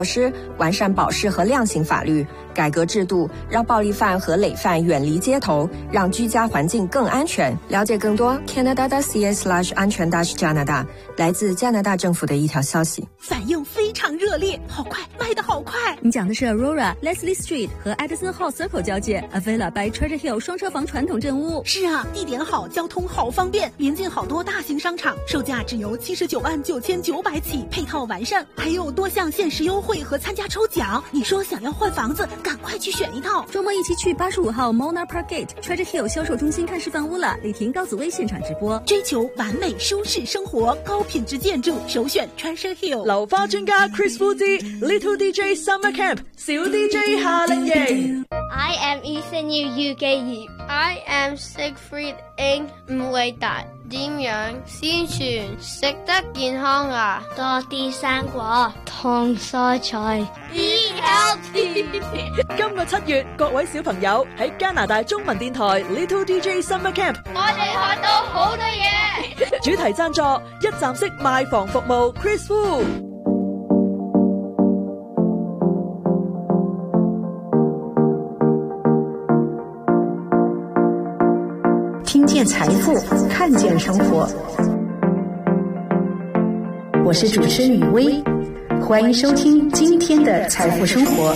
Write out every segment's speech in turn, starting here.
施，完善保释和量刑法律，改革制度，让暴力犯和累犯远离街头，让居家环境更安全。了解更多 Canada.ca/ 安全加拿大，来自加拿大政府的一条消息。 反应非常热烈，好快，卖得好快。 你讲的是 Aurora、Leslie Street 和 Edison Hall Circle 交界 Avila by Treasure Hill 双车房传统镇屋。 是啊，地点好，交通好方便，临近好多大型商场，售价只由799900起，配套完善，还有多项限时优惠和参加抽奖。你说想要换房子，赶快去选一套。 周末一起去85号 Mona Park Gate Treasure Hill 销售中心看示范屋了，李婷、高子薇现场直播。 追求完美舒適生活，高品質建築，首選 Treasure Hill。 流花專家 Chris Fuji Little DJ Summer Camp 小 DJ 夏令營。 I am Ethan Yu Yuki. I am Siegfried Ng 吳偉達。點樣先傳食得健康啊？多啲生果同蔬菜。Be healthy。 今個7月，各位小朋友喺加拿大中文電台 Little DJ Summer Camp， 我哋學到好多嘢。 主題贊助一站式賣房服務 Chris Fu。 听见财富，看见生活。我是主持人雨薇，欢迎收听今天的财富生活。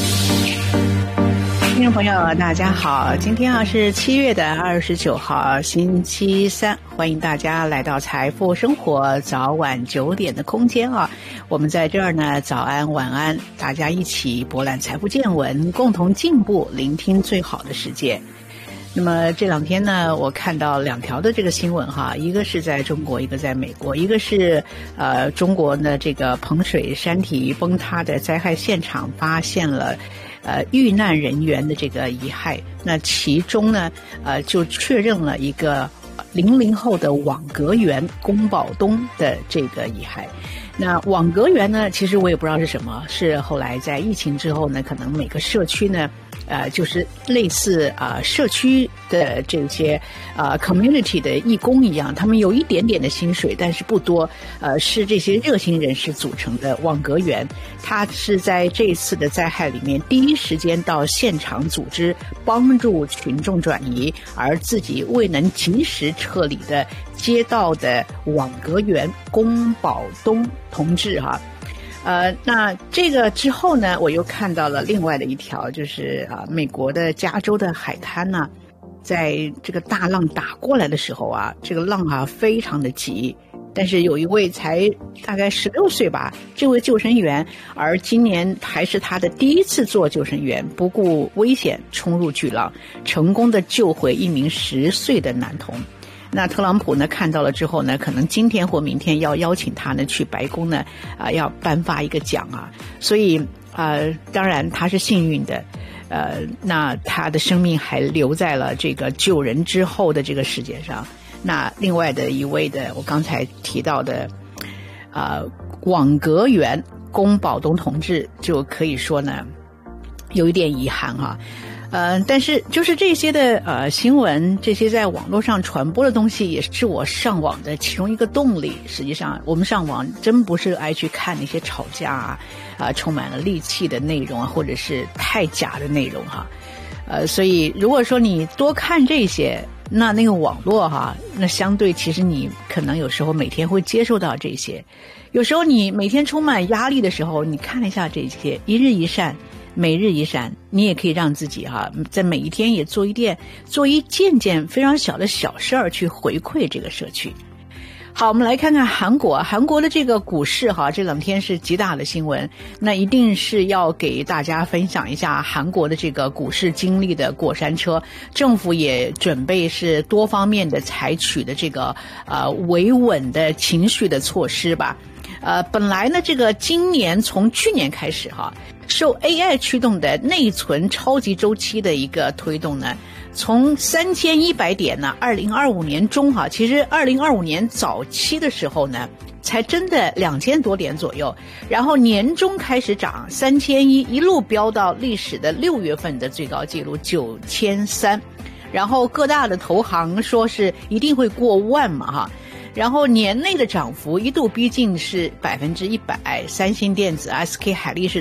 听众朋友大家好，今天是7月29号星期三，欢迎大家来到财富生活早晚9点的空间啊。我们在这儿呢，早安晚安，大家一起博览财富见闻，共同进步，聆听最好的世界。那么这2天呢，我看到2条的这个新闻哈，一个是在中国，一个在美国，一个是中国的这个彭水山体崩塌的灾害现场发现了遇难人员的这个遗骸，那其中呢就确认了一个00后的网格员龚宝东的这个遗骸。那网格员呢，其实我也不知道是什么，是后来在疫情之后呢，可能每个社区呢就是类似社区的这些community 的义工一样，他们有一点点的薪水，但是不多，是这些热心人士组成的网格员。他是在这一次的灾害里面第一时间到现场组织帮助群众转移，而自己未能及时撤离的街道的网格员龚宝东同志哈。那这个之后呢，我又看到了另外的一条，就是美国的加州的海滩呢，在这个大浪打过来的时候啊，这个浪非常的急，但是有一位才大概16岁吧，这位救生员，而今年还是他的第一次做救生员，不顾危险冲入巨浪，成功的救回一名10岁的男童。那特朗普呢看到了之后呢，可能今天或明天要邀请他呢去白宫呢要颁发一个奖啊，所以当然他是幸运的，那他的生命还留在了这个救人之后的这个世界上。那另外的一位的我刚才提到的网格员龚宝东同志，就可以说呢有一点遗憾啊。但是就是这些的新闻，这些在网络上传播的东西，也是我上网的其中一个动力。实际上我们上网真不是爱去看那些吵架充满了戾气的内容或者是太假的内容所以如果说你多看这些，那个网络那相对其实你可能有时候每天会接受到这些，有时候你每天充满压力的时候，你看一下这些，一日一善每日一善，你也可以让自己在每一天也做一件非常小的小事儿去回馈这个社区。好，我们来看看韩国的这个股市这2天是极大的新闻，那一定是要给大家分享一下韩国的这个股市经历的过山车，政府也准备是多方面的采取的这个维稳的情绪的措施吧。本来呢这个今年从去年开始受 AI 驱动的内存超级周期的一个推动呢，从3100点呢2025年中其实2025年早期的时候呢才真的2000多点左右，然后年中开始涨3100，一路飙到历史的6月份的最高纪录9300，然后各大的投行说是一定会过万嘛然后年内的涨幅一度逼近是100%，三星电子、SK 海力士